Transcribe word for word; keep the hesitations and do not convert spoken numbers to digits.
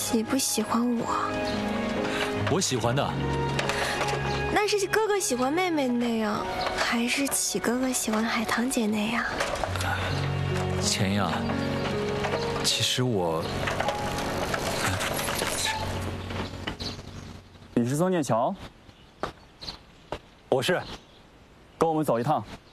喜不喜欢我？ 我喜欢的。 那是哥哥喜欢妹妹那样，还是启哥哥喜欢海棠姐那样？ 钱呀，其实我…… 你是曾念乔？ 我是。 跟我们走一趟。